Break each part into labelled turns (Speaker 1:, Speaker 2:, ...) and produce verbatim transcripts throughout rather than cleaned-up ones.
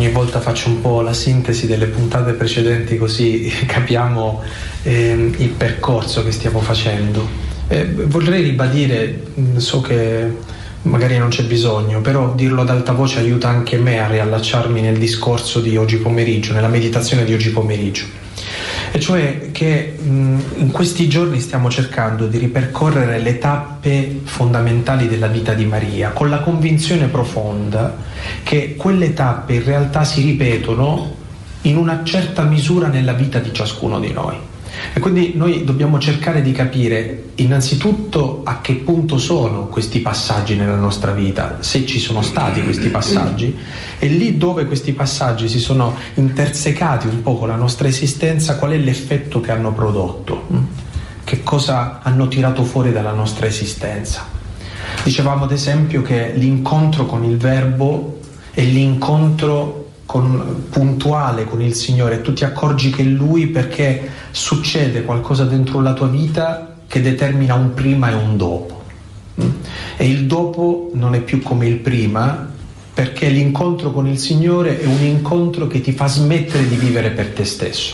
Speaker 1: ogni volta faccio un po' la sintesi delle puntate precedenti, così capiamo eh, il percorso che stiamo facendo. Eh, vorrei ribadire, so che magari non c'è bisogno, però dirlo ad alta voce aiuta anche me a riallacciarmi nel discorso di oggi pomeriggio, nella meditazione di oggi pomeriggio. E cioè che mh, in questi giorni stiamo cercando di ripercorrere le tappe fondamentali della vita di Maria, con la convinzione profonda che quelle tappe in realtà si ripetono in una certa misura nella vita di ciascuno di noi. E quindi noi dobbiamo cercare di capire innanzitutto a che punto sono questi passaggi nella nostra vita, se ci sono stati questi passaggi, e lì dove questi passaggi si sono intersecati un po' con la nostra esistenza, qual è l'effetto che hanno prodotto, che cosa hanno tirato fuori dalla nostra esistenza. Dicevamo ad esempio che l'incontro con il Verbo è l'incontro con, puntuale con il Signore, tu ti accorgi che è Lui perché succede qualcosa dentro la tua vita che determina un prima e un dopo, e il dopo non è più come il prima, perché l'incontro con il Signore è un incontro che ti fa smettere di vivere per te stesso.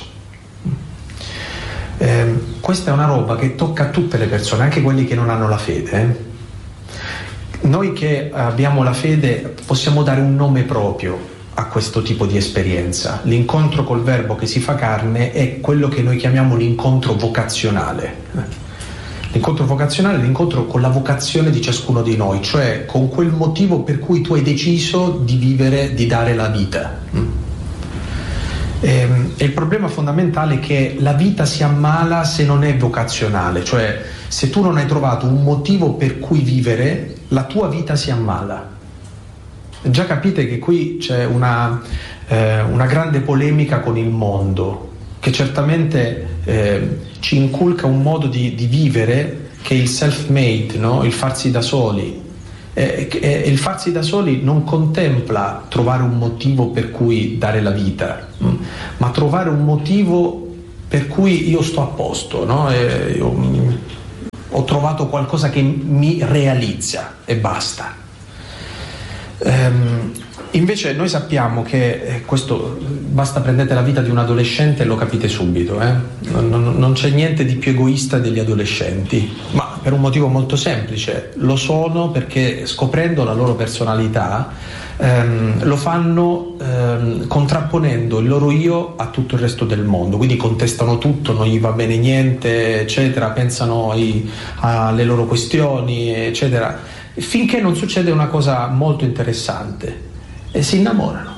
Speaker 1: Eh, questa è una roba che tocca a tutte le persone, anche quelli che non hanno la fede. Eh. Noi che abbiamo la fede possiamo dare un nome proprio a questo tipo di esperienza. L'incontro col Verbo che si fa carne è quello che noi chiamiamo l'incontro vocazionale. L'incontro vocazionale è l'incontro con la vocazione di ciascuno di noi, cioè con quel motivo per cui tu hai deciso di vivere, di dare la vita. E, e il problema fondamentale è che la vita si ammala se non è vocazionale, cioè se tu non hai trovato un motivo per cui vivere, la tua vita si ammala. Già capite che qui c'è una, eh, una grande polemica con il mondo, che certamente eh, ci inculca un modo di, di vivere che è il self-made, no? Il farsi da soli. E eh, eh, il farsi da soli non contempla trovare un motivo per cui dare la vita, mh? ma trovare un motivo per cui io sto a posto, no? E io, mh, ho trovato qualcosa che mi realizza e basta. Um, invece noi sappiamo che eh, questo, basta prendete la vita di un adolescente e lo capite subito, eh? non, non, non c'è niente di più egoista degli adolescenti, ma per un motivo molto semplice: lo sono perché scoprendo la loro personalità ehm, lo fanno ehm, contrapponendo il loro io a tutto il resto del mondo, quindi contestano tutto, non gli va bene niente, eccetera, pensano ai, alle loro questioni, eccetera, finché non succede una cosa molto interessante e si innamorano.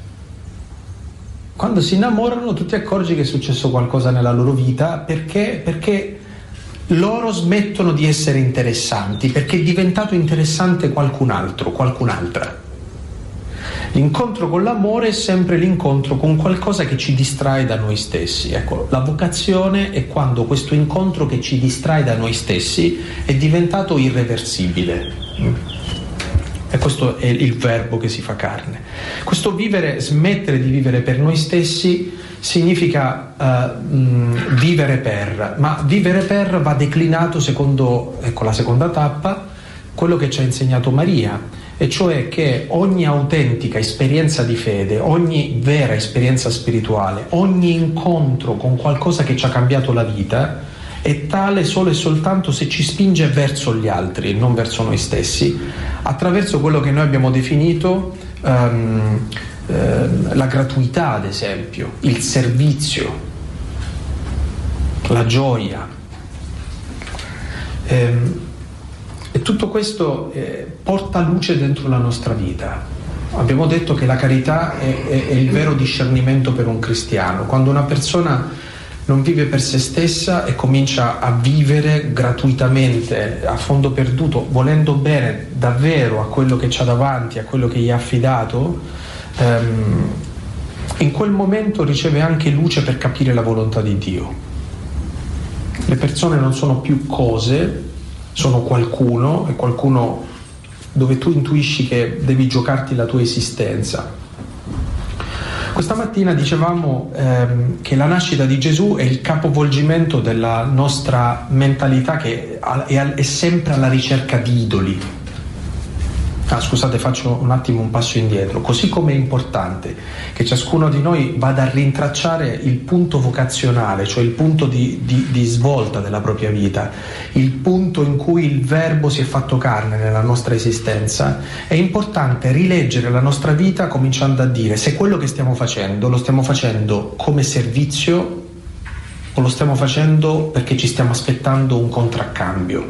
Speaker 1: Quando si innamorano tu ti accorgi che è successo qualcosa nella loro vita, perché? Perché loro smettono di essere interessanti, perché è diventato interessante qualcun altro, qualcun'altra. L'incontro con l'amore è sempre l'incontro con qualcosa che ci distrae da noi stessi. Ecco, la vocazione è quando questo incontro che ci distrae da noi stessi è diventato irreversibile. E questo è il Verbo che si fa carne. Questo vivere, smettere di vivere per noi stessi, significa uh, mh, vivere per, ma vivere per va declinato secondo, ecco la seconda tappa, quello che ci ha insegnato Maria, e cioè che ogni autentica esperienza di fede, ogni vera esperienza spirituale, ogni incontro con qualcosa che ci ha cambiato la vita è tale solo e soltanto se ci spinge verso gli altri, non verso noi stessi, attraverso quello che noi abbiamo definito um, uh, la gratuità, ad esempio, il servizio, la gioia. Um, E tutto questo eh, porta luce dentro la nostra vita. Abbiamo detto che la carità è, è, è il vero discernimento per un cristiano. Quando una persona non vive per se stessa e comincia a vivere gratuitamente, a fondo perduto, volendo bene davvero a quello che c'ha davanti, a quello che gli ha affidato, ehm, in quel momento riceve anche luce per capire la volontà di Dio. Le persone non sono più cose, sono qualcuno, e qualcuno dove tu intuisci che devi giocarti la tua esistenza. Questa mattina dicevamo ehm, che la nascita di Gesù è il capovolgimento della nostra mentalità che è, è sempre alla ricerca di idoli. ah, scusate, faccio un attimo un passo indietro. Così come è importante che ciascuno di noi vada a rintracciare il punto vocazionale, cioè il punto di, di, di svolta della propria vita, il punto in cui il verbo si è fatto carne nella nostra esistenza, è importante rileggere la nostra vita cominciando a dire se quello che stiamo facendo lo stiamo facendo come servizio o lo stiamo facendo perché ci stiamo aspettando un contraccambio.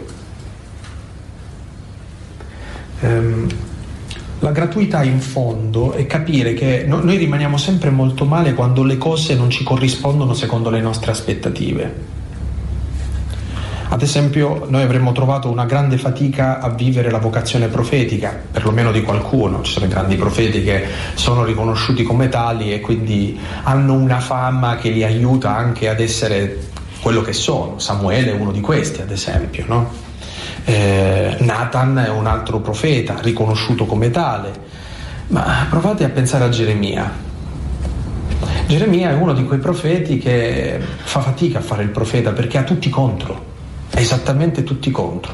Speaker 1: Ehm, la gratuità in fondo è capire che no, noi rimaniamo sempre molto male quando le cose non ci corrispondono secondo le nostre aspettative. Ad esempio, noi avremmo trovato una grande fatica a vivere la vocazione profetica, perlomeno di qualcuno. Ci sono grandi profeti che sono riconosciuti come tali e quindi hanno una fama che li aiuta anche ad essere quello che sono. Samuele è uno di questi, ad esempio, no? Eh, Nathan è un altro profeta, riconosciuto come tale. Ma provate a pensare a Geremia. Geremia è uno di quei profeti che fa fatica a fare il profeta perché ha tutti contro. Esattamente tutti contro.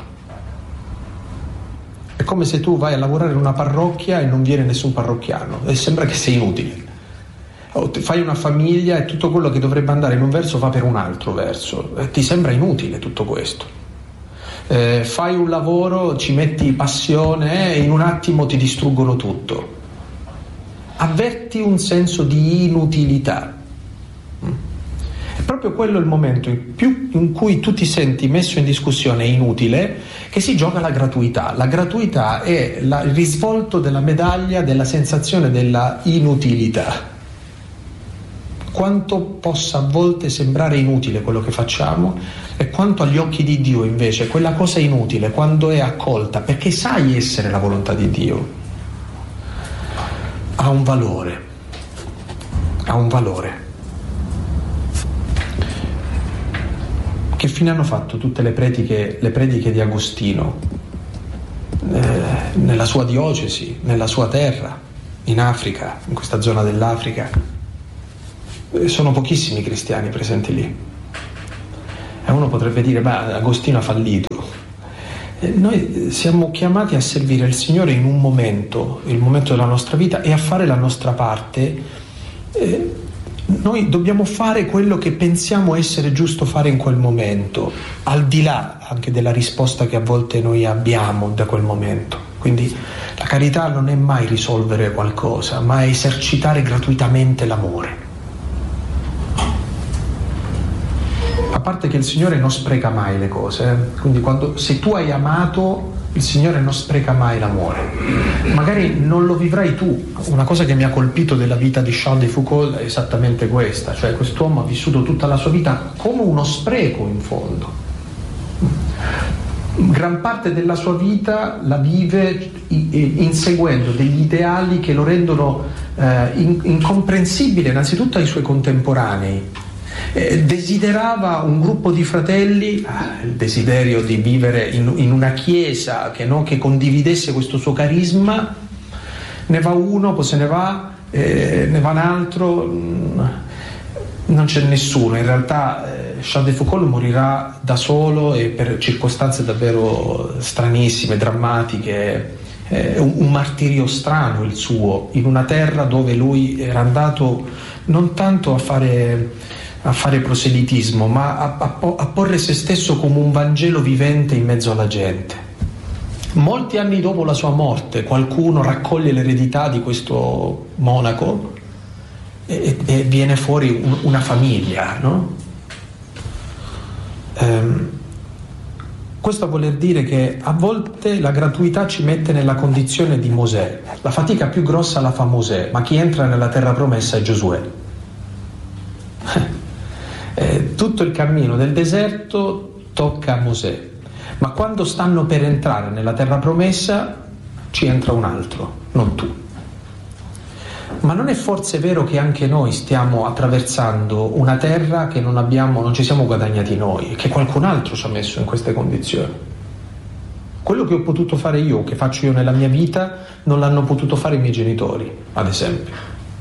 Speaker 1: È come se tu vai a lavorare in una parrocchia e non viene nessun parrocchiano e sembra che sei inutile. O fai una famiglia e tutto quello che dovrebbe andare in un verso va per un altro verso e ti sembra inutile tutto questo. Eh, fai un lavoro, ci metti passione e in un attimo ti distruggono tutto. Avverti un senso di inutilità. È proprio quello il momento in, più in cui tu ti senti messo in discussione e inutile, che si gioca la gratuità. La gratuità è la, il risvolto della medaglia della sensazione della inutilità. Quanto possa a volte sembrare inutile quello che facciamo e quanto agli occhi di Dio invece quella cosa inutile, quando è accolta perché sai essere la volontà di Dio, ha un valore, ha un valore. Che fine hanno fatto tutte le prediche, le prediche di Agostino eh, nella sua diocesi, nella sua terra, in Africa, in questa zona dell'Africa? Eh, sono pochissimi cristiani presenti lì. E uno potrebbe dire, beh, Agostino ha fallito. Eh, noi siamo chiamati a servire il Signore in un momento, il momento della nostra vita, e a fare la nostra parte. Eh, Noi dobbiamo fare quello che pensiamo essere giusto fare in quel momento, al di là anche della risposta che a volte noi abbiamo da quel momento. Quindi la carità non è mai risolvere qualcosa, ma è esercitare gratuitamente l'amore. A parte che il Signore non spreca mai le cose, eh? Quindi quando, se tu hai amato, il Signore non spreca mai l'amore. Magari non lo vivrai tu. Una cosa che mi ha colpito della vita di Charles de Foucauld è esattamente questa, cioè quest'uomo ha vissuto tutta la sua vita come uno spreco in fondo. Gran parte della sua vita la vive inseguendo degli ideali che lo rendono eh, incomprensibile innanzitutto ai suoi contemporanei. Eh, desiderava un gruppo di fratelli, ah, il desiderio di vivere in, in una chiesa che, no, che condividesse questo suo carisma. Ne va uno, poi se ne va, eh, ne va un altro, non c'è nessuno. In realtà eh, Charles de Foucauld morirà da solo e per circostanze davvero stranissime, drammatiche. Eh, un, un martirio strano il suo, in una terra dove lui era andato non tanto a fare a fare proselitismo, ma a, a, a porre se stesso come un Vangelo vivente in mezzo alla gente. Molti anni dopo la sua morte qualcuno raccoglie l'eredità di questo monaco e, e viene fuori un, una famiglia, no? Ehm, questo a voler dire che a volte la gratuità ci mette nella condizione di Mosè. La fatica più grossa la fa Mosè, ma chi entra nella terra promessa è Giosuè. Eh, tutto il cammino del deserto tocca a Mosè, ma quando stanno per entrare nella terra promessa ci entra un altro, non tu. Ma non è forse vero che anche noi stiamo attraversando una terra che non abbiamo, non ci siamo guadagnati noi, che qualcun altro ci ha messo in queste condizioni? Quello che ho potuto fare io, che faccio io nella mia vita, non l'hanno potuto fare i miei genitori, ad esempio.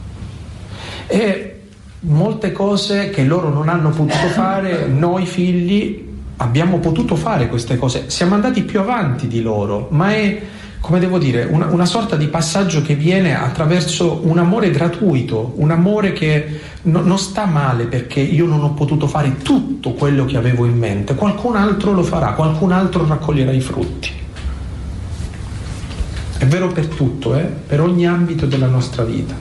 Speaker 1: E molte cose che loro non hanno potuto fare, noi figli abbiamo potuto fare queste cose. Siamo andati più avanti di loro, ma è come devo dire, una, una sorta di passaggio che viene attraverso un amore gratuito, un amore che no, non sta male perché io non ho potuto fare tutto quello che avevo in mente, qualcun altro lo farà, qualcun altro raccoglierà i frutti. È vero per tutto, eh? Per ogni ambito della nostra vita.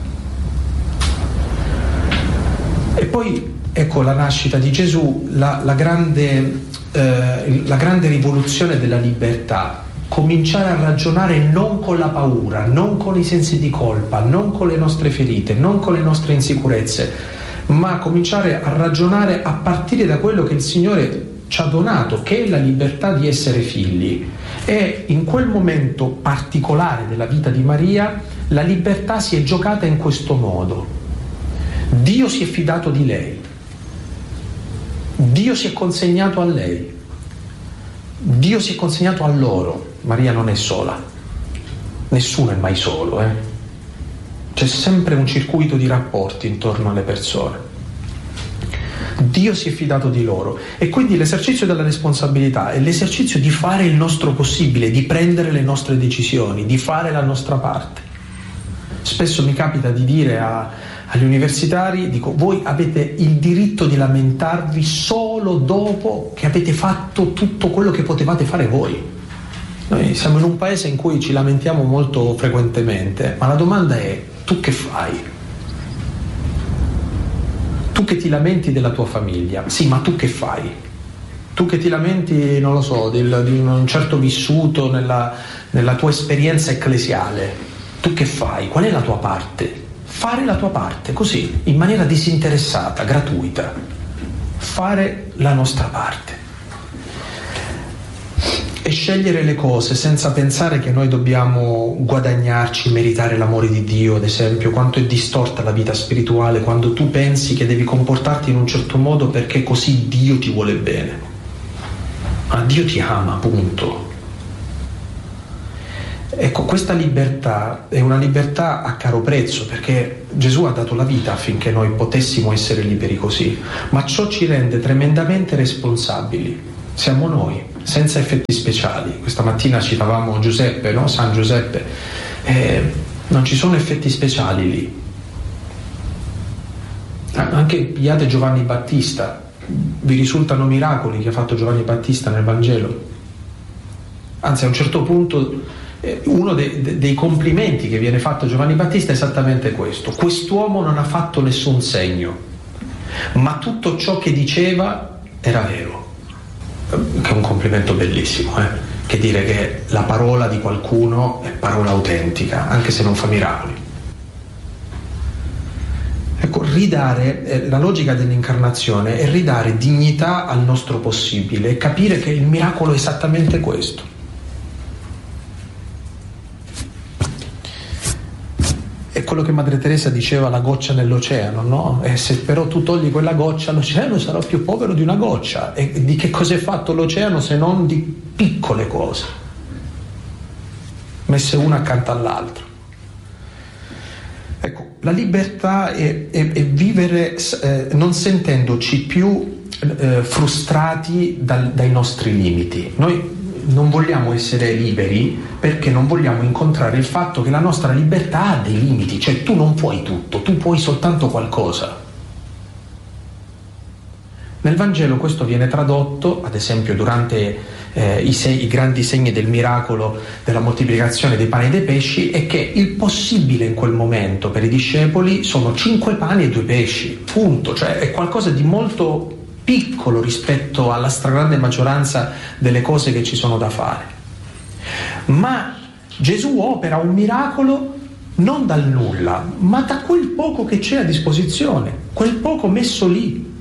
Speaker 1: E poi ecco la nascita di Gesù, la, la, grande, eh, la grande rivoluzione della libertà. Cominciare a ragionare non con la paura, non con i sensi di colpa, non con le nostre ferite, non con le nostre insicurezze, ma cominciare a ragionare a partire da quello che il Signore ci ha donato, che è la libertà di essere figli. E in quel momento particolare della vita di Maria, la libertà si è giocata in questo modo. Dio si è fidato di lei, Dio si è consegnato a lei, Dio si è consegnato a loro. Maria non è sola, nessuno è mai solo, eh? C'è sempre un circuito di rapporti intorno alle persone. Dio si è fidato di loro e quindi l'esercizio della responsabilità è l'esercizio di fare il nostro possibile, di prendere le nostre decisioni, di fare la nostra parte. Spesso mi capita di dire a, agli universitari, dico, voi avete il diritto di lamentarvi solo dopo che avete fatto tutto quello che potevate fare voi. Noi siamo in un paese in cui ci lamentiamo molto frequentemente, ma la domanda è: tu che fai? Tu che ti lamenti della tua famiglia, sì, ma tu che fai? Tu che ti lamenti, non lo so, del, di un certo vissuto nella, nella tua esperienza ecclesiale, tu che fai? Qual è la tua parte? Fare la tua parte, così, in maniera disinteressata, gratuita. Fare la nostra parte. E scegliere le cose senza pensare che noi dobbiamo guadagnarci, meritare l'amore di Dio, ad esempio. Quanto è distorta la vita spirituale quando tu pensi che devi comportarti in un certo modo perché così Dio ti vuole bene. Ma Dio ti ama, punto. Ecco, questa libertà è una libertà a caro prezzo, perché Gesù ha dato la vita affinché noi potessimo essere liberi così, ma ciò ci rende tremendamente responsabili. Siamo noi, senza effetti speciali. Questa mattina citavamo Giuseppe, no? San Giuseppe. Eh, non ci sono effetti speciali lì. Anche pigliate Giovanni Battista. Vi risultano miracoli che ha fatto Giovanni Battista nel Vangelo? Anzi, a un certo punto eh, uno de- de- dei complimenti che viene fatto a Giovanni Battista è esattamente questo: quest'uomo non ha fatto nessun segno, ma tutto ciò che diceva era vero. Che è un complimento bellissimo, eh? Che dire che la parola di qualcuno è parola autentica, anche se non fa miracoli. Ecco, ridare, eh, la logica dell'incarnazione è ridare dignità al nostro possibile e capire che il miracolo è esattamente questo. È quello che Madre Teresa diceva, la goccia nell'oceano, no? E se però tu togli quella goccia, l'oceano sarà più povero di una goccia. E di che cosa è fatto l'oceano se non di piccole cose, messe una accanto all'altra? Ecco, la libertà è, è, è vivere eh, non sentendoci più eh, frustrati dal, dai nostri limiti. Noi non vogliamo essere liberi perché non vogliamo incontrare il fatto che la nostra libertà ha dei limiti, cioè tu non puoi tutto, tu puoi soltanto qualcosa. Nel Vangelo questo viene tradotto, ad esempio durante eh, i, sei, i grandi segni del miracolo della moltiplicazione dei pani e dei pesci, è che il possibile in quel momento per i discepoli sono cinque pani e due pesci, punto, cioè è qualcosa di molto piccolo rispetto alla stragrande maggioranza delle cose che ci sono da fare. Ma Gesù opera un miracolo non dal nulla, ma da quel poco che c'è a disposizione, quel poco messo lì.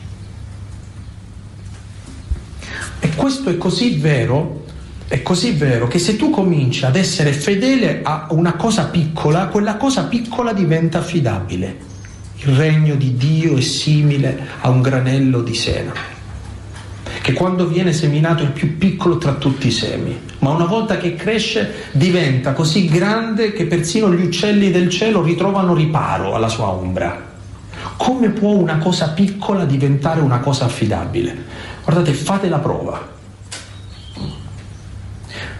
Speaker 1: E questo è così vero, è così vero che se tu cominci ad essere fedele a una cosa piccola, quella cosa piccola diventa affidabile. Il regno di Dio è simile a un granello di sena, che quando viene seminato è il più piccolo tra tutti i semi, ma una volta che cresce diventa così grande che persino gli uccelli del cielo ritrovano riparo alla sua ombra. Come può una cosa piccola diventare una cosa affidabile? Guardate, fate la prova.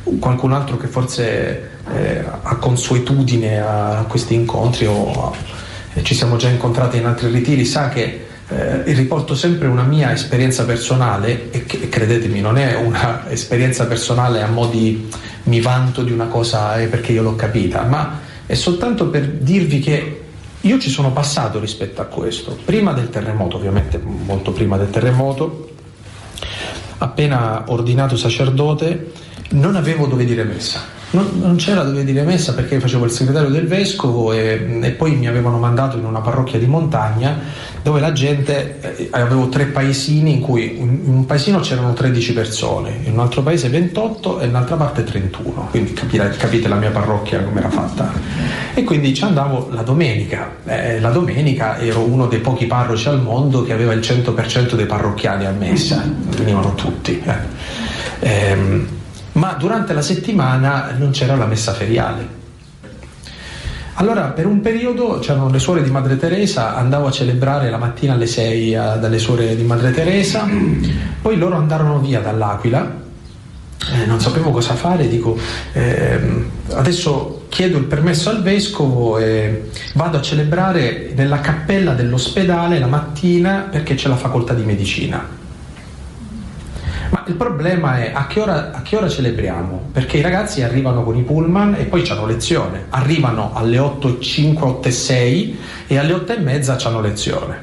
Speaker 1: qualcun altro che forse eh, ha consuetudine a questi incontri o eh, ci siamo già incontrati in altri ritiri sa che eh, riporto sempre una mia esperienza personale e, che, credetemi, non è una esperienza personale a mo' di mi vanto di una cosa eh, perché io l'ho capita, ma è soltanto per dirvi che io ci sono passato rispetto a questo, prima del terremoto, ovviamente molto prima del terremoto, appena ordinato sacerdote, non avevo dove dire messa. Non, non c'era dove dire messa perché facevo il segretario del vescovo e, e poi mi avevano mandato in una parrocchia di montagna dove la gente, eh, avevo tre paesini in cui in un paesino c'erano tredici persone, in un altro paese ventotto e in un'altra parte trentuno, quindi capire, capite la mia parrocchia come era fatta. E quindi ci andavo la domenica, eh, la domenica ero uno dei pochi parroci al mondo che aveva il cento per cento dei parrocchiani a messa, venivano tutti. Eh. Ehm, ma durante la settimana non c'era la messa feriale. Allora per un periodo c'erano le suore di Madre Teresa, andavo a celebrare la mattina alle sei a, dalle suore di Madre Teresa, poi loro andarono via dall'Aquila, eh, non sapevo cosa fare, dico eh, adesso chiedo il permesso al vescovo e vado a celebrare nella cappella dell'ospedale la mattina perché c'è la facoltà di medicina. Ma il problema è a che ora, a che ora celebriamo? Perché i ragazzi arrivano con i pullman e poi c'hanno lezione. Arrivano alle otto e cinque, otto e sei e alle otto e mezza c'hanno lezione.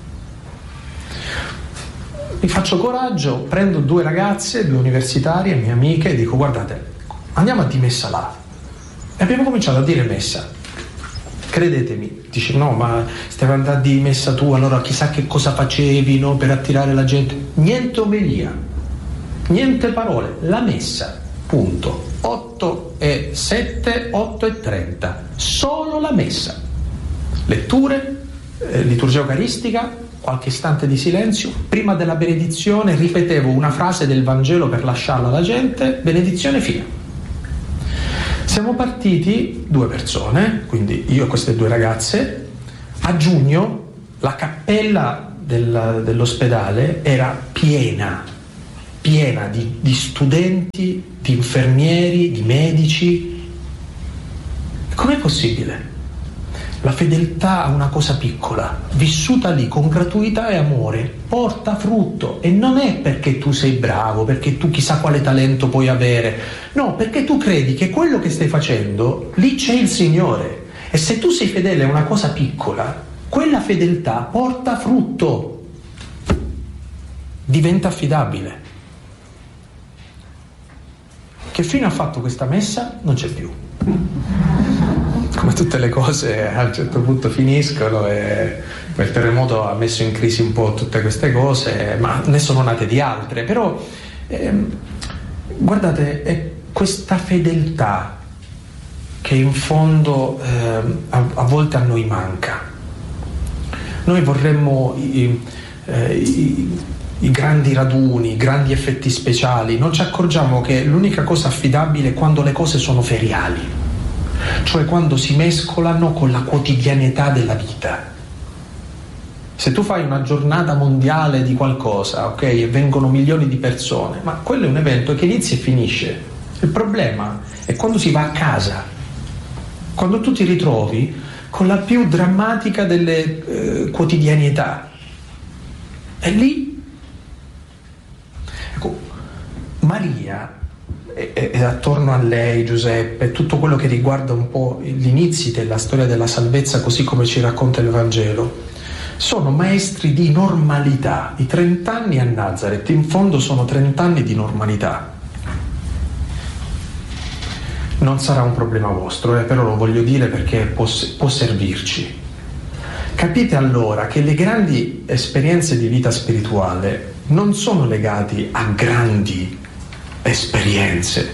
Speaker 1: Mi faccio coraggio, prendo due ragazze, due universitarie, mie amiche, e dico guardate, andiamo a di messa là. E abbiamo cominciato a dire messa. Credetemi, dici no ma stai andando di messa tu, allora chissà che cosa facevi, no, per attirare la gente. Niente omelia. Niente parole, la messa, punto. otto e sette, otto e trenta, solo la messa. Letture, eh, liturgia eucaristica, qualche istante di silenzio. Prima della benedizione ripetevo una frase del Vangelo per lasciarla alla gente, benedizione, fine. Siamo partiti, due persone, quindi io e queste due ragazze. A giugno la cappella del, dell'ospedale era piena. piena di, di studenti, di infermieri, di medici. Com'è possibile? La fedeltà a una cosa piccola, vissuta lì con gratuità e amore, porta frutto, e non è perché tu sei bravo, perché tu chissà quale talento puoi avere, no, perché tu credi che quello che stai facendo, lì c'è il Signore, e se tu sei fedele a una cosa piccola, quella fedeltà porta frutto, diventa affidabile. Che fine ha fatto questa messa? Non c'è più. Come tutte le cose a un certo punto finiscono e il terremoto ha messo in crisi un po' tutte queste cose, ma ne sono nate di altre. Però ehm, guardate, è questa fedeltà che in fondo ehm, a, a volte a noi manca. Noi vorremmo i, eh, i i grandi raduni, i grandi effetti speciali, non ci accorgiamo che l'unica cosa affidabile è quando le cose sono feriali, cioè quando si mescolano con la quotidianità della vita. Se tu fai una giornata mondiale di qualcosa, ok, e vengono milioni di persone, ma quello è un evento che inizia e finisce. Il problema è quando si va a casa, quando tu ti ritrovi con la più drammatica delle eh, quotidianità. E lì Maria e, e attorno a lei Giuseppe, tutto quello che riguarda un po' gli inizi della storia della salvezza così come ci racconta il Vangelo, sono maestri di normalità. I trent'anni a Nazareth in fondo sono trent'anni di normalità. Non sarà un problema vostro, eh, però lo voglio dire perché può, può servirci. Capite allora che le grandi esperienze di vita spirituale non sono legate a grandi esperienze,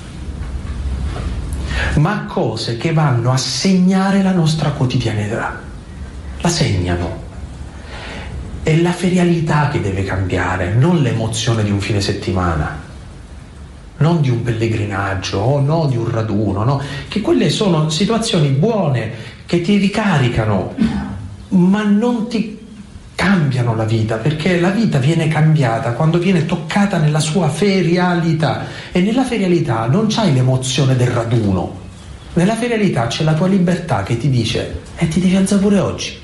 Speaker 1: ma a cose che vanno a segnare la nostra quotidianità. La segnano. È la ferialità che deve cambiare, non l'emozione di un fine settimana, non di un pellegrinaggio o no di un raduno, no? Che quelle sono situazioni buone che ti ricaricano, ma non ti cambiano la vita, perché la vita viene cambiata quando viene toccata nella sua ferialità, e nella ferialità non c'hai l'emozione del raduno, nella ferialità c'è la tua libertà che ti dice: e ti devi alzare pure oggi,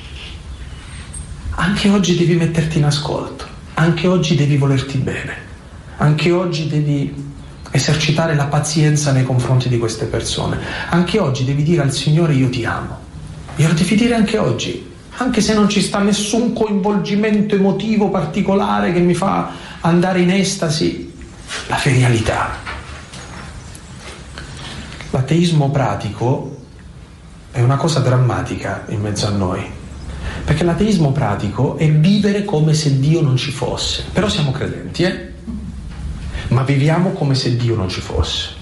Speaker 1: anche oggi devi metterti in ascolto, anche oggi devi volerti bene, anche oggi devi esercitare la pazienza nei confronti di queste persone, anche oggi devi dire al Signore: io ti amo. Glielo devi dire anche oggi, anche se non ci sta nessun coinvolgimento emotivo particolare che mi fa andare in estasi. La ferialità. L'ateismo pratico è una cosa drammatica in mezzo a noi, perché l'ateismo pratico è vivere come se Dio non ci fosse. Però siamo credenti, eh? Ma viviamo come se Dio non ci fosse.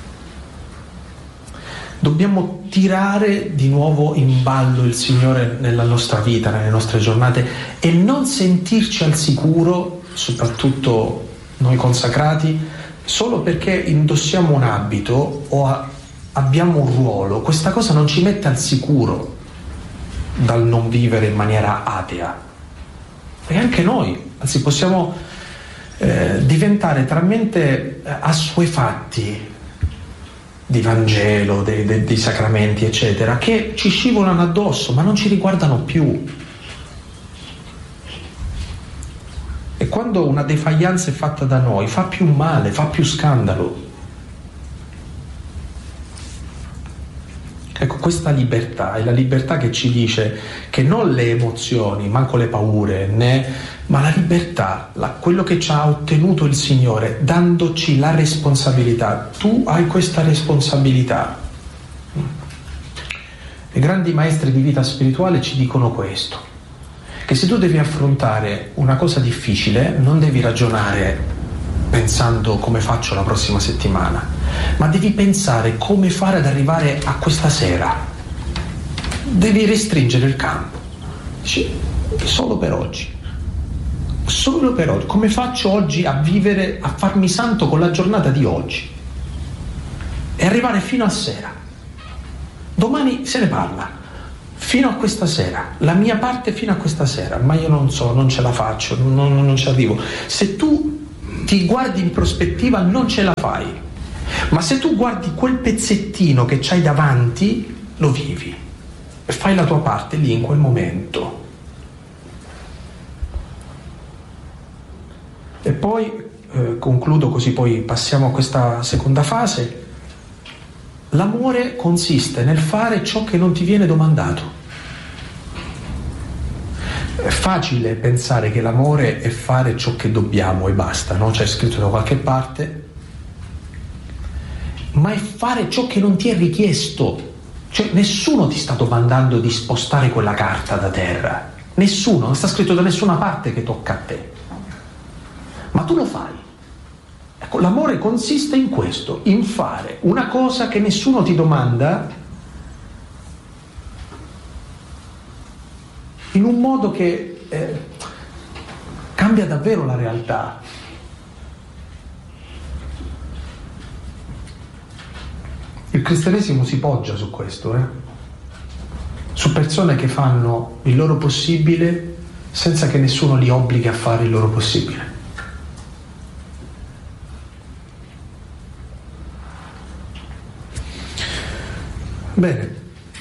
Speaker 1: Dobbiamo tirare di nuovo in ballo il Signore nella nostra vita, nelle nostre giornate, e non sentirci al sicuro, soprattutto noi consacrati, solo perché indossiamo un abito o a, abbiamo un ruolo. Questa cosa non ci mette al sicuro dal non vivere in maniera atea. E anche noi, anzi, possiamo eh, diventare talmente assuefatti di Vangelo, dei, dei, dei sacramenti, eccetera, che ci scivolano addosso, ma non ci riguardano più. E quando una defaillance è fatta da noi, fa più male, fa più scandalo. Ecco, questa libertà è la libertà che ci dice che non le emozioni, manco le paure, né, ma la libertà, la, quello che ci ha ottenuto il Signore, dandoci la responsabilità. Tu hai questa responsabilità. I grandi maestri di vita spirituale ci dicono questo, che se tu devi affrontare una cosa difficile, non devi ragionare pensando come faccio la prossima settimana, ma devi pensare come fare ad arrivare a questa sera. Devi restringere il campo. Dici, solo per oggi. Solo per oggi. Come faccio oggi a vivere, a farmi santo con la giornata di oggi? E arrivare fino a sera. Domani se ne parla. Fino a questa sera. La mia parte fino a questa sera. Ma io non so, non ce la faccio, non, non ci arrivo. Se tu ti guardi in prospettiva non ce la fai, ma se tu guardi quel pezzettino che c'hai davanti, lo vivi e fai la tua parte lì in quel momento. E poi eh, concludo, così poi passiamo a questa seconda fase. L'amore consiste nel fare ciò che non ti viene domandato. È facile pensare che l'amore è fare ciò che dobbiamo e basta, no? C'è scritto da qualche parte, ma è fare ciò che non ti è richiesto. Cioè nessuno ti sta domandando di spostare quella carta da terra, nessuno, non sta scritto da nessuna parte che tocca a te, ma tu lo fai. Ecco, l'amore consiste in questo, in fare una cosa che nessuno ti domanda, in un modo che eh, cambia davvero la realtà. Il cristianesimo si poggia su questo, eh? Su persone che fanno il loro possibile senza che nessuno li obblighi a fare il loro possibile. Bene.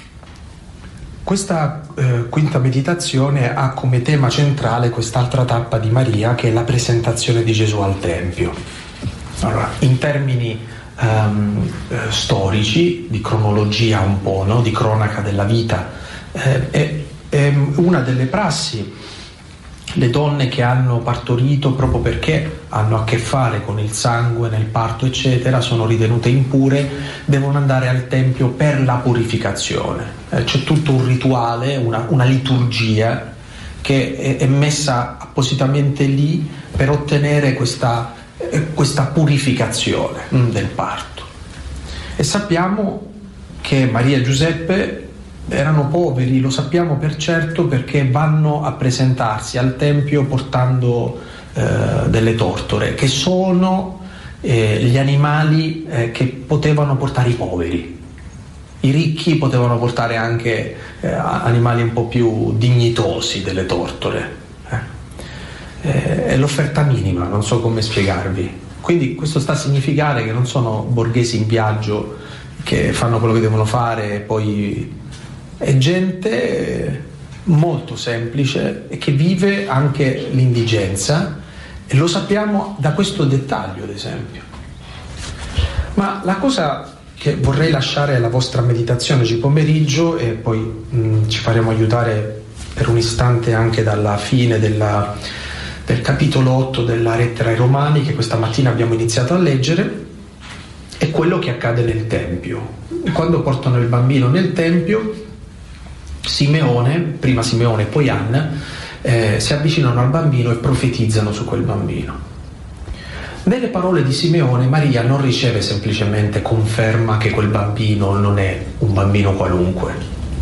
Speaker 1: Questa eh, quinta meditazione ha come tema centrale quest'altra tappa di Maria, che è la presentazione di Gesù al Tempio. Allora, in termini um, eh, storici, di cronologia un po', no? Di cronaca della vita, eh, è, è una delle prassi. Le donne che hanno partorito proprio perché hanno a che fare con il sangue nel parto, eccetera, sono ritenute impure, devono andare al Tempio per la purificazione. Eh, c'è tutto un rituale, una, una liturgia che è, è messa appositamente lì per ottenere questa, eh, questa purificazione mm, del parto. E sappiamo che Maria e Giuseppe erano poveri, lo sappiamo per certo, perché vanno a presentarsi al Tempio portando eh, delle tortore, che sono eh, gli animali eh, che potevano portare i poveri. I ricchi potevano portare anche eh, animali un po' più dignitosi delle tortore. Eh. È l'offerta minima, non so come spiegarvi. Quindi questo sta a significare che non sono borghesi in viaggio che fanno quello che devono fare e poi è gente molto semplice e che vive anche l'indigenza, e lo sappiamo da questo dettaglio, ad esempio. Ma la cosa che vorrei lasciare alla vostra meditazione oggi pomeriggio, e poi mh, ci faremo aiutare per un istante anche dalla fine della, del capitolo otto della lettera ai Romani, che questa mattina abbiamo iniziato a leggere, è quello che accade nel Tempio. Quando portano il bambino nel Tempio, Simeone, prima Simeone e poi Anna, eh, si avvicinano al bambino e profetizzano su quel bambino. Nelle parole di Simeone, Maria non riceve semplicemente conferma che quel bambino non è un bambino qualunque.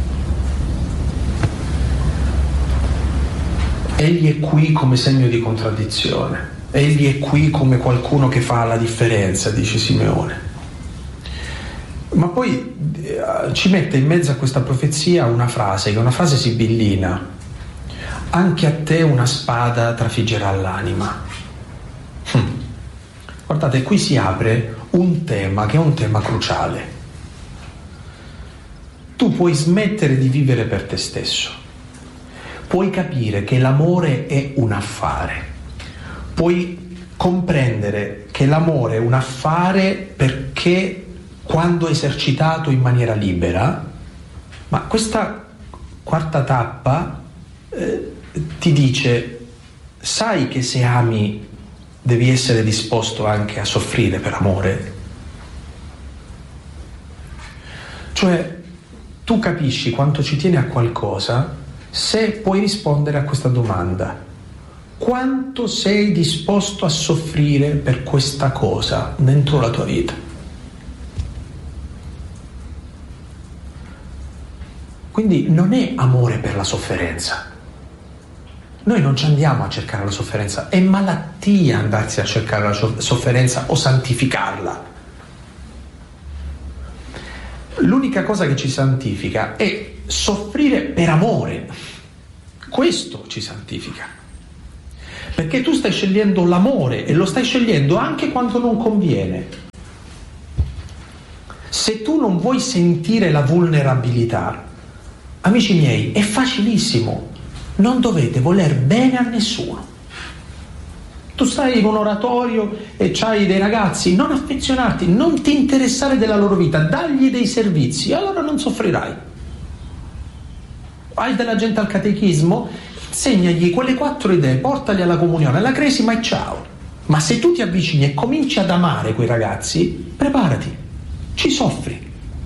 Speaker 1: Egli è qui come segno di contraddizione. Egli è qui come qualcuno che fa la differenza, dice Simeone. Ma poi eh, ci mette in mezzo a questa profezia una frase, che è una frase sibillina: anche a te una spada trafiggerà l'anima. Hm. Guardate, qui si apre un tema che è un tema cruciale. Tu puoi smettere di vivere per te stesso, puoi capire che l'amore è un affare, puoi comprendere che l'amore è un affare perché quando esercitato in maniera libera, ma questa quarta tappa eh, ti dice: sai che se ami devi essere disposto anche a soffrire per amore? Cioè, tu capisci quanto ci tieni a qualcosa se puoi rispondere a questa domanda: quanto sei disposto a soffrire per questa cosa dentro la tua vita? Quindi non è amore per la sofferenza. Noi non ci andiamo a cercare la sofferenza, è malattia andarsi a cercare la sofferenza o santificarla. L'unica cosa che ci santifica è soffrire per amore. Questo ci santifica. Perché tu stai scegliendo l'amore e lo stai scegliendo anche quando non conviene. Se tu non vuoi sentire la vulnerabilità, amici miei, è facilissimo. Non dovete voler bene a nessuno. Tu stai in un oratorio e c'hai dei ragazzi, non affezionarti, non ti interessare della loro vita, dagli dei servizi, allora non soffrirai. Hai della gente al catechismo, segnagli quelle quattro idee, portali alla comunione, alla cresima e ciao. Ma se tu ti avvicini e cominci ad amare quei ragazzi, preparati, ci soffri.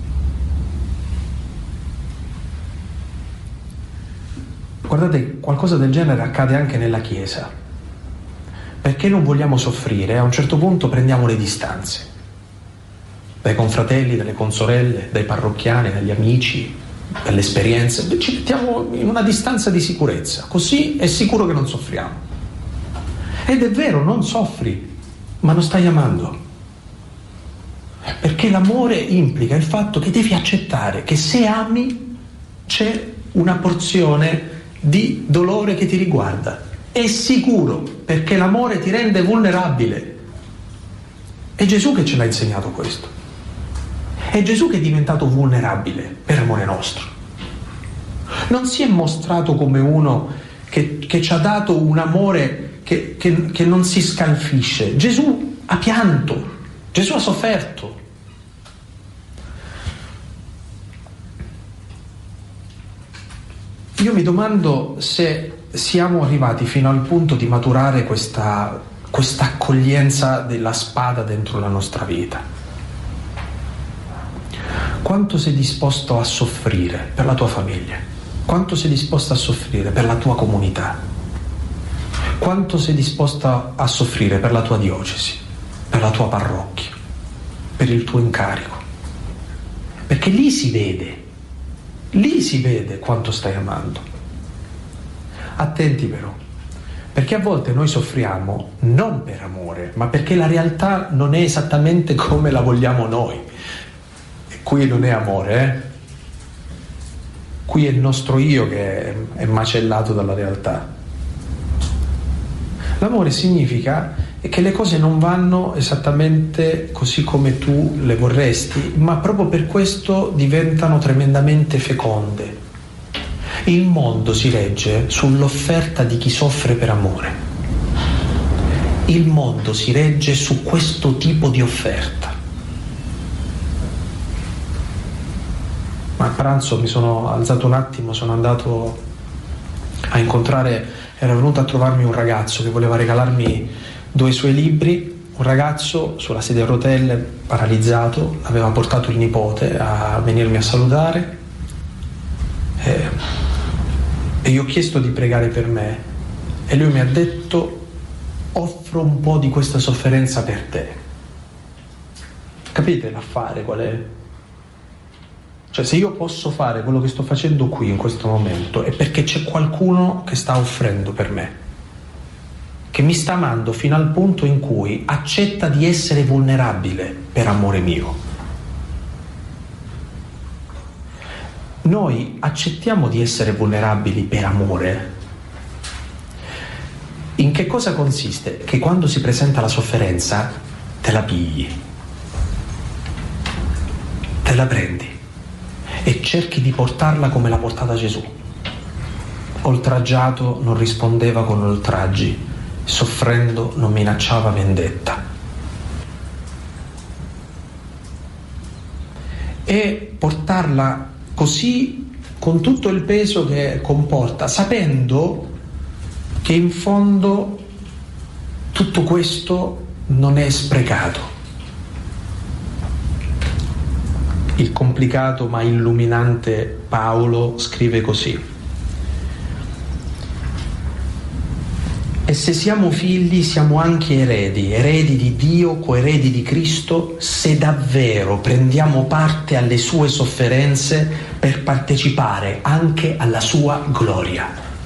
Speaker 1: Guardate, qualcosa del genere accade anche nella Chiesa. Perché non vogliamo soffrire, a un certo punto prendiamo le distanze. Dai confratelli, dalle consorelle, dai parrocchiani, dagli amici, dalle esperienze. Ci mettiamo in una distanza di sicurezza. Così è sicuro che non soffriamo. Ed è vero, non soffri, ma non stai amando. Perché l'amore implica il fatto che devi accettare che se ami c'è una porzione di dolore che ti riguarda. È sicuro, perché l'amore ti rende vulnerabile. È Gesù che ce l'ha insegnato questo. È Gesù che è diventato vulnerabile per amore nostro. Non si è mostrato come uno che, che ci ha dato un amore che, che, che non si scalfisce. Gesù ha pianto, Gesù ha sofferto. Io mi domando se siamo arrivati fino al punto di maturare questa, questa accoglienza della spada dentro la nostra vita. Quanto sei disposto a soffrire per la tua famiglia? Quanto sei disposto a soffrire per la tua comunità? Quanto sei disposto a soffrire per la tua diocesi, per la tua parrocchia, per il tuo incarico? Perché lì si vede. Lì si vede quanto stai amando. Attenti però, perché a volte noi soffriamo non per amore, ma perché la realtà non è esattamente come la vogliamo noi. qui non è amore, eh? Qui è il nostro io che è macellato dalla realtà. L'amore significa che le cose non vanno esattamente così come tu le vorresti, ma proprio per questo diventano tremendamente feconde. Il mondo si regge sull'offerta di chi soffre per amore. Il mondo si regge su questo tipo di offerta. Ma a pranzo mi sono alzato un attimo, sono andato a incontrare, era venuto a trovarmi un ragazzo che voleva regalarmi due suoi libri, un ragazzo sulla sedia a rotelle, paralizzato, aveva portato il nipote a venirmi a salutare e, e io ho chiesto di pregare per me e lui mi ha detto: offro un po' di questa sofferenza per te. Capite l'affare qual è? Cioè, se io posso fare quello che sto facendo qui in questo momento è perché c'è qualcuno che sta offrendo per me, che mi sta amando fino al punto in cui accetta di essere vulnerabile per amore mio. Noi accettiamo di essere vulnerabili per amore. In che cosa consiste? Che quando si presenta la sofferenza te la pigli, te la prendi e cerchi di portarla come l'ha portata Gesù. Oltraggiato non rispondeva con oltraggi, soffrendo non minacciava vendetta. E portarla così, con tutto il peso che comporta, sapendo che in fondo tutto questo non è sprecato. Il complicato ma illuminante Paolo scrive così: e se siamo figli siamo anche eredi, eredi di Dio, coeredi di Cristo, se davvero prendiamo parte alle sue sofferenze per partecipare anche alla sua gloria.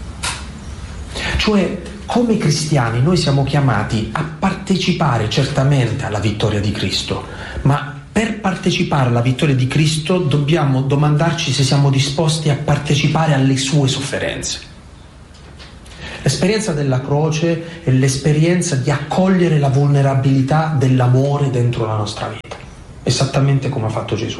Speaker 1: Cioè, come cristiani noi siamo chiamati a partecipare certamente alla vittoria di Cristo, ma per partecipare alla vittoria di Cristo dobbiamo domandarci se siamo disposti a partecipare alle sue sofferenze. L'esperienza della croce è l'esperienza di accogliere la vulnerabilità dell'amore dentro la nostra vita, esattamente come ha fatto Gesù.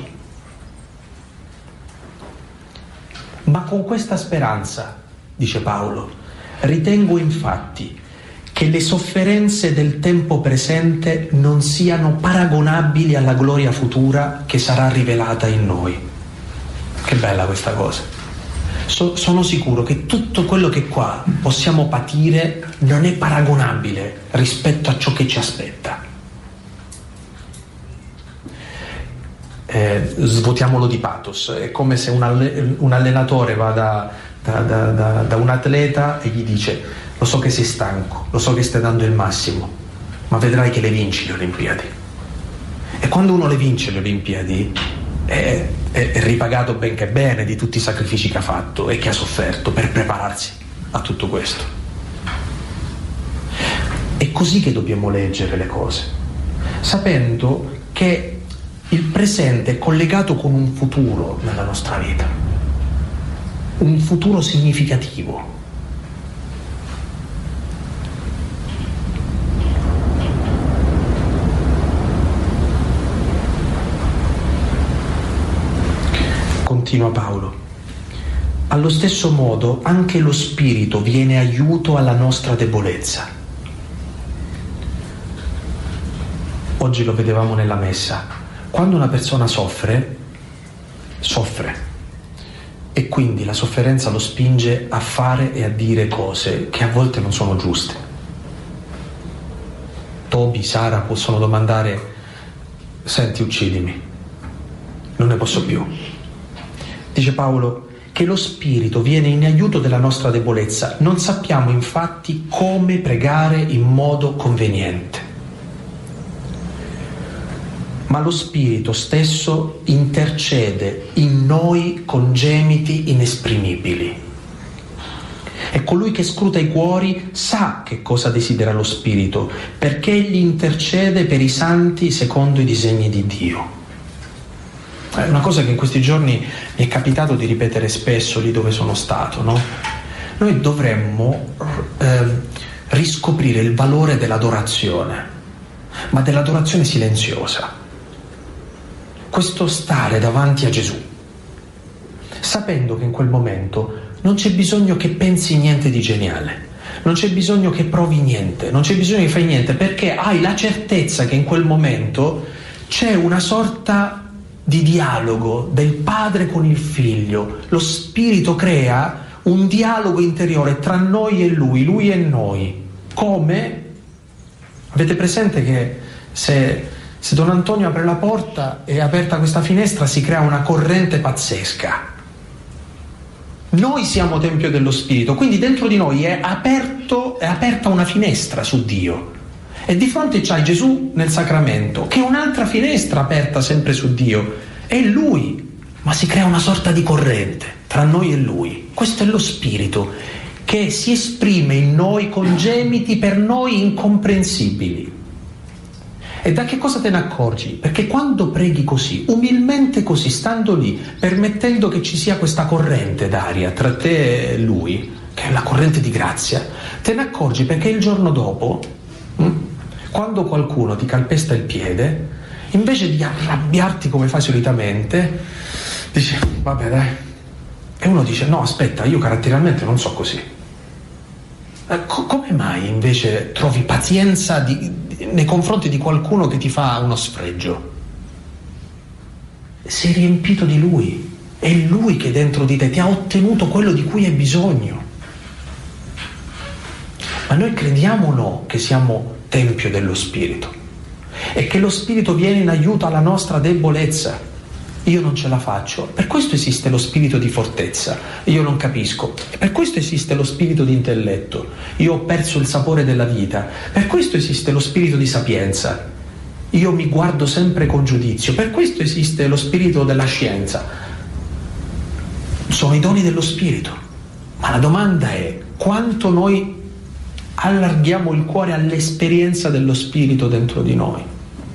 Speaker 1: Ma con questa speranza, dice Paolo, ritengo infatti che le sofferenze del tempo presente non siano paragonabili alla gloria futura che sarà rivelata in noi. Che bella questa cosa. So, sono sicuro che tutto quello che qua possiamo patire non è paragonabile rispetto a ciò che ci aspetta. Eh, svuotiamolo di pathos. È come se un, alle, un allenatore va da, da, da, da, da un atleta e gli dice: lo so che sei stanco, lo so che stai dando il massimo, ma vedrai che le vinci le Olimpiadi. E quando uno le vince le Olimpiadi è, è, è ripagato ben che bene di tutti i sacrifici che ha fatto e che ha sofferto per prepararsi a tutto questo. È così che dobbiamo leggere le cose, sapendo che il presente è collegato con un futuro nella nostra vita, un futuro significativo. Continua Paolo: allo stesso modo anche lo Spirito viene aiuto alla nostra debolezza. Oggi lo vedevamo nella messa. Quando una persona soffre, soffre, e quindi la sofferenza lo spinge a fare e a dire cose che a volte non sono giuste. Toby, Sara possono domandare: senti, uccidimi, non ne posso più. Dice Paolo che lo Spirito viene in aiuto della nostra debolezza. Non sappiamo infatti come pregare in modo conveniente, ma lo Spirito stesso intercede in noi con gemiti inesprimibili. E colui che scruta i cuori sa che cosa desidera lo Spirito, perché egli intercede per i santi secondo i disegni di Dio. È una cosa che in questi giorni mi è capitato di ripetere spesso lì dove sono stato, no? Noi dovremmo eh, riscoprire il valore dell'adorazione, ma dell'adorazione silenziosa. Questo stare davanti a Gesù, sapendo che in quel momento non c'è bisogno che pensi niente di geniale, non c'è bisogno che provi niente, non c'è bisogno che fai niente, perché hai la certezza che in quel momento c'è una sorta di dialogo del padre con il figlio. Lo Spirito crea un dialogo interiore tra noi e lui, lui e noi. Come? Avete presente che se, se Don Antonio apre la porta e è aperta questa finestra si crea una corrente pazzesca. Noi siamo Tempio dello Spirito, quindi dentro di noi è, aperto, è aperta una finestra su Dio. E di fronte c'hai Gesù nel sacramento, che è un'altra finestra aperta sempre su Dio. È Lui, ma si crea una sorta di corrente tra noi e Lui. Questo è lo Spirito, che si esprime in noi con gemiti per noi incomprensibili. E da che cosa te ne accorgi? Perché quando preghi così, umilmente così, stando lì, permettendo che ci sia questa corrente d'aria tra te e Lui, che è la corrente di grazia, te ne accorgi perché il giorno dopo, hm, quando qualcuno ti calpesta il piede, invece di arrabbiarti come fai solitamente, dici, vabbè dai. E uno dice, no aspetta, io caratterialmente non so così. Eh, co- come mai invece trovi pazienza di, di, nei confronti di qualcuno che ti fa uno sfregio? Sei riempito di Lui, è Lui che dentro di te ti ha ottenuto quello di cui hai bisogno. Ma noi crediamo o no che siamo Tempio dello Spirito e che lo Spirito viene in aiuto alla nostra debolezza? Io non ce la faccio, per questo esiste lo spirito di fortezza, io non capisco, e per questo esiste lo spirito di intelletto, io ho perso il sapore della vita, per questo esiste lo spirito di sapienza, io mi guardo sempre con giudizio, per questo esiste lo spirito della scienza. Sono i doni dello spirito, ma la domanda è quanto noi allarghiamo il cuore all'esperienza dello spirito dentro di noi.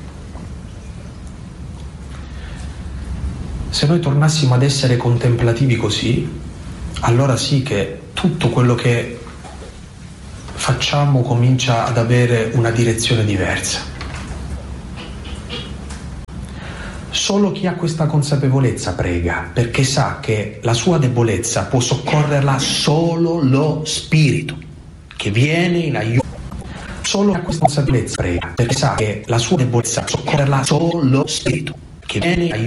Speaker 1: Se noi tornassimo ad essere contemplativi così, allora sì che tutto quello che facciamo comincia ad avere una direzione diversa. Solo chi ha questa consapevolezza prega, perché sa che la sua debolezza può soccorrerla solo lo Spirito, che viene in aiuto. Solo chi ha questa consapevolezza prega, perché sa che la sua debolezza può soccorrerla solo lo Spirito, che viene in aiuto.